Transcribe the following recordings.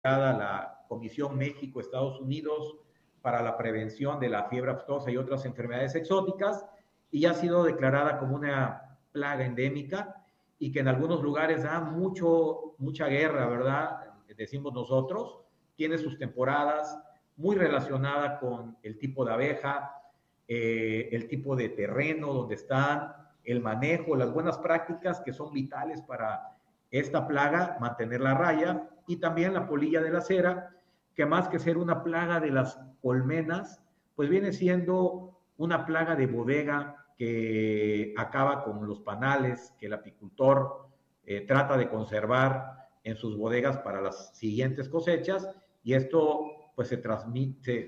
la Comisión México-Estados Unidos para la prevención de la fiebre aftosa y otras enfermedades exóticas, y ha sido declarada como una plaga endémica y que en algunos lugares da mucha guerra, ¿verdad? Decimos nosotros, tiene sus temporadas muy relacionada con el tipo de abeja, el tipo de terreno donde están, el manejo, las buenas prácticas que son vitales para esta plaga, mantener la raya, y también la polilla de la cera, que más que ser una plaga de las colmenas, pues viene siendo una plaga de bodega que acaba con los panales que el apicultor trata de conservar en sus bodegas para las siguientes cosechas, y esto pues se transmite,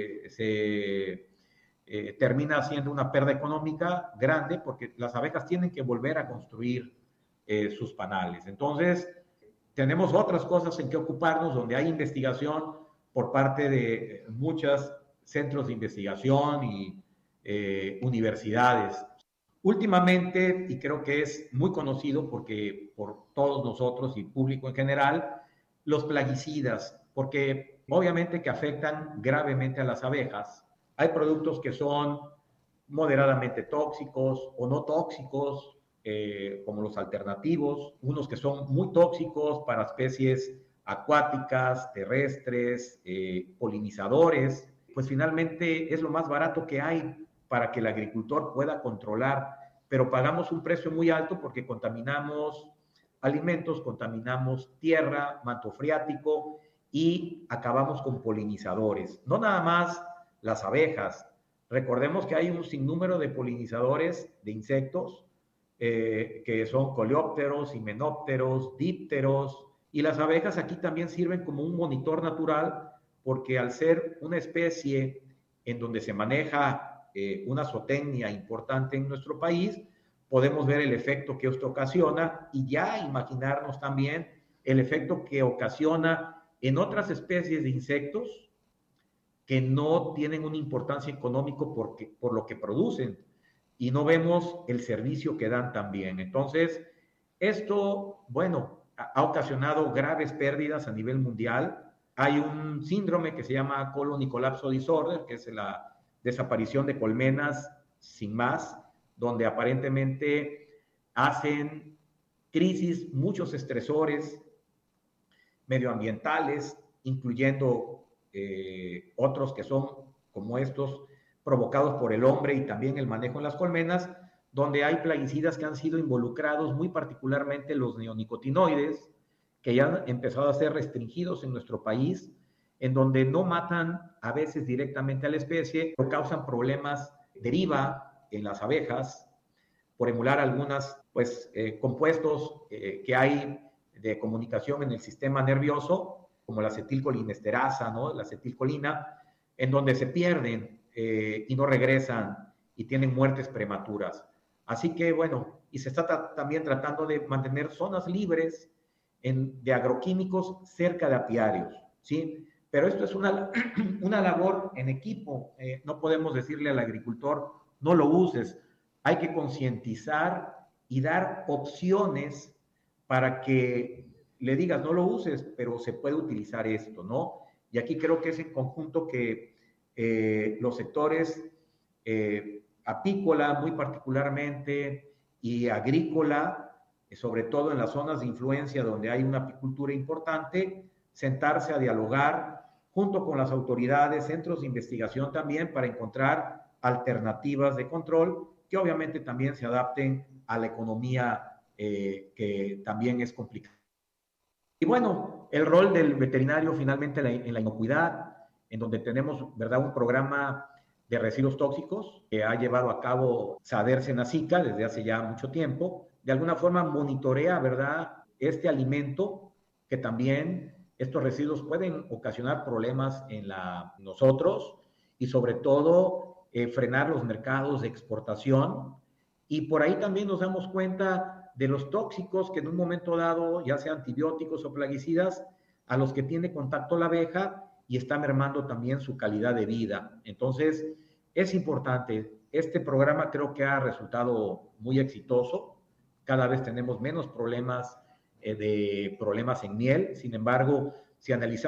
termina siendo una pérdida económica grande porque las abejas tienen que volver a construir sus panales. Entonces, tenemos otras cosas en que ocuparnos, donde hay investigación por parte de muchos centros de investigación y universidades. Últimamente, y creo que es muy conocido porque por todos nosotros y público en general, los plaguicidas, porque obviamente que afectan gravemente a las abejas. Hay productos que son moderadamente tóxicos o no tóxicos, como los alternativos, unos que son muy tóxicos para especies acuáticas, terrestres, polinizadores, pues finalmente es lo más barato que hay para que el agricultor pueda controlar, pero pagamos un precio muy alto porque contaminamos alimentos, contaminamos tierra, manto freático y acabamos con polinizadores. No nada más las abejas. Recordemos que hay un sinnúmero de polinizadores de insectos que son coleópteros, himenópteros, dípteros, y las abejas aquí también sirven como un monitor natural porque al ser una especie en donde se maneja una zootecnia importante en nuestro país, podemos ver el efecto que esto ocasiona y ya imaginarnos también el efecto que ocasiona en otras especies de insectos que no tienen una importancia económica por lo que producen y no vemos el servicio que dan también. Entonces, esto, bueno, ha ocasionado graves pérdidas a nivel mundial. Hay un síndrome que se llama colony collapse disorder, que es la desaparición de colmenas sin más, donde aparentemente hacen crisis muchos estresores medioambientales, incluyendo otros que son como estos provocados por el hombre y también el manejo en las colmenas, donde hay plaguicidas que han sido involucrados, muy particularmente los neonicotinoides, que ya han empezado a ser restringidos en nuestro país, en donde no matan a veces directamente a la especie, pero causan problemas, deriva en las abejas, por emular algunas compuestos que hay de comunicación en el sistema nervioso, como la acetilcolinesterasa, ¿no? La acetilcolina, en donde se pierden y no regresan y tienen muertes prematuras. Así que, bueno, y se está también tratando de mantener zonas libres de agroquímicos cerca de apiarios, ¿sí? Pero esto es una labor en equipo. No podemos decirle al agricultor, no lo uses. Hay que concientizar y dar opciones para que le digas, no lo uses, pero se puede utilizar esto, ¿no? Y aquí creo que es en conjunto que los sectores apícola, muy particularmente, y agrícola, sobre todo en las zonas de influencia donde hay una apicultura importante, sentarse a dialogar junto con las autoridades, centros de investigación también, para encontrar alternativas de control que obviamente también se adapten a la economía que también es complicada. Y bueno, el rol del veterinario finalmente en la inocuidad, en donde tenemos, ¿verdad?, un programa de residuos tóxicos que ha llevado a cabo SADER Senacica desde hace ya mucho tiempo. De alguna forma monitorea, ¿verdad?, este alimento, que también estos residuos pueden ocasionar problemas en nosotros y sobre todo frenar los mercados de exportación. Y por ahí también nos damos cuenta de los tóxicos que en un momento dado, ya sean antibióticos o plaguicidas, a los que tiene contacto la abeja y está mermando también su calidad de vida. Entonces, es importante. Este programa creo que ha resultado muy exitoso. Cada vez tenemos menos problemas en miel. Sin embargo, si analizamos